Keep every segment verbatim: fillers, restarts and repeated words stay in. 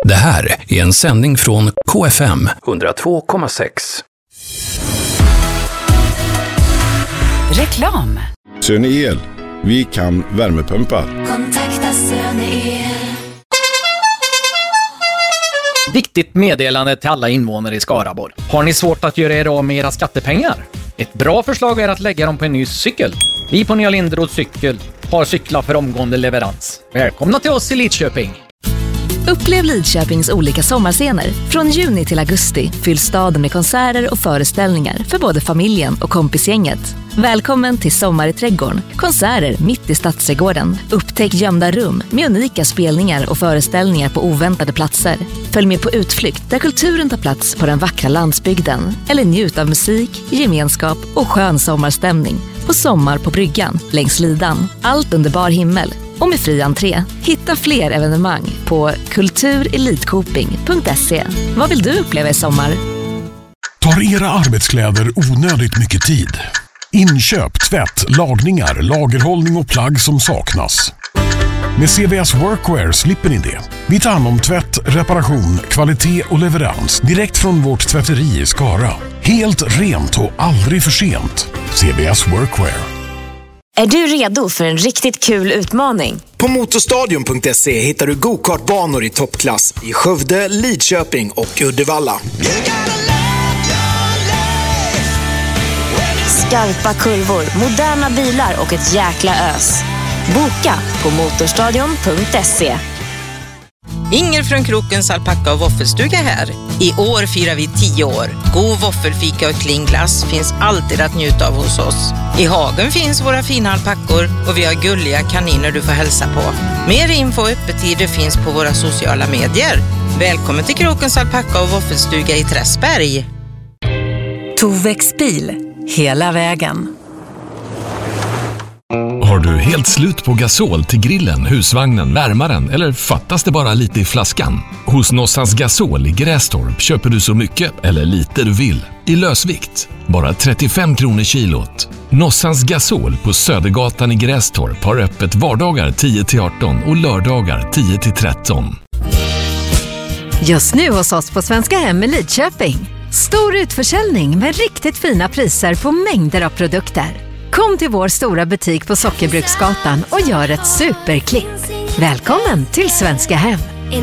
Det här är en sändning från K F M hundratvå komma sex. Reklam. Söne El. Vi kan värmepumpa. Kontakta Söne El. Viktigt meddelande till alla invånare i Skaraborg. Har ni svårt att göra er av med era skattepengar? Ett bra förslag är att lägga dem på en ny cykel. Vi på Nya Linderods cykel har cyklar för omgående leverans. Välkomna till oss i Lidköping. Upplev Lidköpings olika sommarscener. Från juni till augusti fylls staden med konserter och föreställningar för både familjen och kompisgänget. Välkommen till Sommar i trädgården. Konserter mitt i Stadsträdgården. Upptäck gömda rum med unika spelningar och föreställningar på oväntade platser. Följ med på utflykt där kulturen tar plats på den vackra landsbygden. Eller njut av musik, gemenskap och skön sommarstämning på Sommar på bryggan längs Lidan. Allt under bar himmel och med fri entré. Hitta fler evenemang på kulturelitkoping punkt se. Vad vill du uppleva i sommar? Tar era arbetskläder onödigt mycket tid? Inköp, tvätt, lagningar, lagerhållning och plagg som saknas. Med C V S Workwear slipper ni det. Vi tar hand om tvätt, reparation, kvalitet och leverans direkt från vårt tvätteri i Skara. Helt rent och aldrig för sent. C V S Workwear. Är du redo för en riktigt kul utmaning? På motorstadion punkt se hittar du go-kartbanor i toppklass i Skövde, Lidköping och Uddevalla. Skarpa kurvor, moderna bilar och ett jäkla ös. Boka på motorstadion punkt se. Inger från Krokens alpacka och våffelstuga här. I år firar vi tio år. God våffelfika och klinglass finns alltid att njuta av hos oss. I hagen finns våra fina alpackor och vi har gulliga kaniner du får hälsa på. Mer info och öppettider finns på våra sociala medier. Välkommen till Krokens alpacka och våffelstuga i Träsberg. Tovex bil. Hela vägen. Har du helt slut på gasol till grillen, husvagnen, värmaren eller fattas det bara lite i flaskan? Hos Nossans Gasol i Grästorp köper du så mycket eller lite du vill. I lösvikt. Bara trettiofem kronor kilot. Nossans Gasol på Södergatan i Grästorp har öppet vardagar tio till arton och lördagar tio till tretton. Just nu hos oss på Svenska Hem i Lidköping. Stor utförsäljning med riktigt fina priser på mängder av produkter. Kom till vår stora butik på Sockerbruksgatan och gör ett superklipp. Välkommen till Svenska Hem.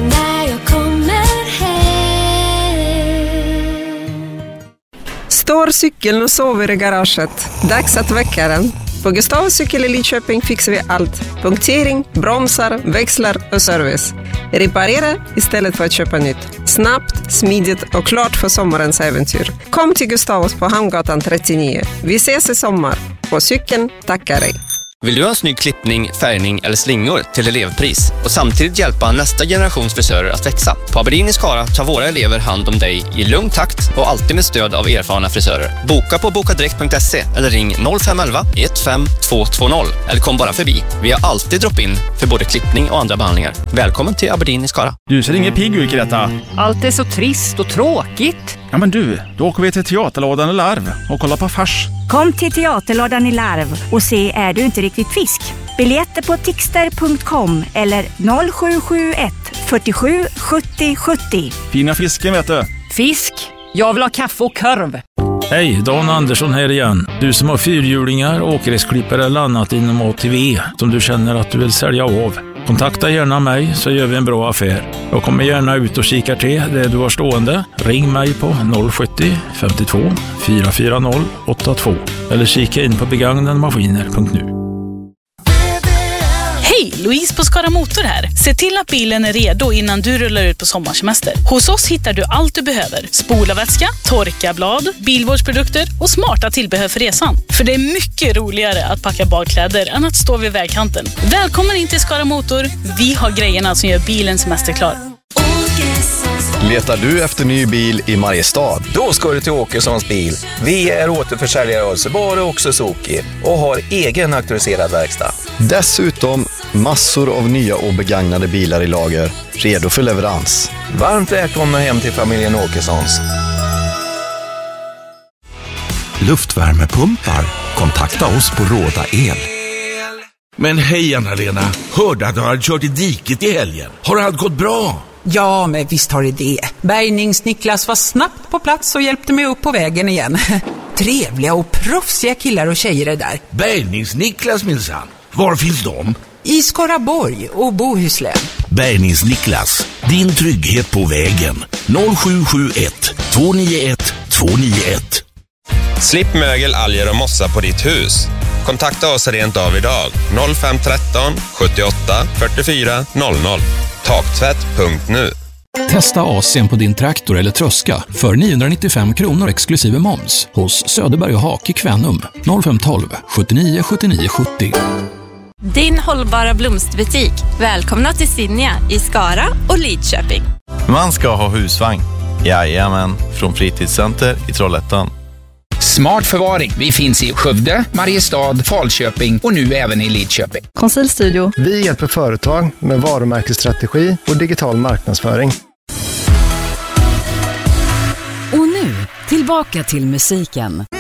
Står cykeln och sover i garaget. Dags att väcka den. På Gustavs cykel i Lidköping fixar vi allt. Punktering, bromsar, växlar och service. Reparera istället för att köpa nytt. Snabbt, smidigt och klart för sommarens äventyr. Kom till Gustavs på Hamngatan trettionio. Vi ses i sommar. På cykeln tackar dig. Vill du ha en snygg klippning, färgning eller slingor till elevpris och samtidigt hjälpa nästa generations frisörer att växa? På Aberdeen i Skara tar våra elever hand om dig i lugn takt och alltid med stöd av erfarna frisörer. Boka på bokadirekt punkt se eller ring noll fem ett ett ett fem två två noll eller kom bara förbi. Vi har alltid drop-in för både klippning och andra behandlingar. Välkommen till Aberdeen i Skara. Du ser ingen pigg ut i detta. Allt är så trist och tråkigt. Ja men du, då åker vi till Teaterlådan i Larv och kollar på fars. Kom till Teaterlådan i Larv och se Är du inte riktigt fisk? Biljetter på tixter punkt com eller noll sju sju ett fyrtiosju sjuttio sjuttio. Fina fisken vet du. Fisk? Jag vill ha kaffe och korv. Hej, Dan Andersson här igen. Du som har fyrhjulingar, åkgräsklippare eller annat inom A T V som du känner att du vill sälja av. Kontakta gärna mig så gör vi en bra affär. Jag kommer gärna ut och kikar till det du har stående. Ring mig på noll sjuttio femtiotvå fyra fyra noll åtta två eller kika in på begagnadmaskiner punkt nu. Hej, Louise på Skara Motor här. Se till att bilen är redo innan du rullar ut på sommarsemester. Hos oss hittar du allt du behöver. Spolarvätska, torkarblad, bilvårdsprodukter och smarta tillbehör för resan. För det är mycket roligare att packa badkläder än att stå vid vägkanten. Välkommen in till Skara Motor. Vi har grejerna som gör bilen semesterklar. Letar du efter ny bil i Mariestad? Då ska du till Åkessons bil. Vi är återförsäljare av Subaru och Suzuki och har egen auktoriserad verkstad. Dessutom massor av nya och begagnade bilar i lager, redo för leverans. Varmt välkomna hem till familjen Åkessons. Luftvärmepumpar. Kontakta oss på Råda El. Men hej Anna-Lena, hörde att du hade kört i diket i helgen. Har allt gått bra? Ja, men visst har det det. Bärgnings-Niklas var snabbt på plats och hjälpte mig upp på vägen igen. Trevliga och proffsiga killar och tjejer är där. Bärgnings-Niklas minsann. Var finns de? I Skaraborg och Bohuslän. Bärgnings-Niklas, din trygghet på vägen. noll sju sju ett två nio ett två nio ett. Slipp mögel, alger och mossa på ditt hus. Kontakta oss rent av idag. noll fem ett tre sjuttioåtta fyrtiofyra noll noll. Taktvätt punkt nu. Testa A C:n på din traktor eller tröska för niohundranittiofem kronor exklusive moms hos Söderberg och Hake Kvänum noll fem ett två sjuttionio sjuttionio sjuttio. Din hållbara blomsterbutik. Välkomna till Sinja i Skara och Lidköping. Man ska ha husvagn. Jajamän, från Fritidscenter i Trollhättan. Smart förvaring. Vi finns i Skövde, Mariestad, Falköping och nu även i Lidköping. Konsultstudio. Vi hjälper företag med varumärkesstrategi och digital marknadsföring. Och nu, tillbaka till musiken.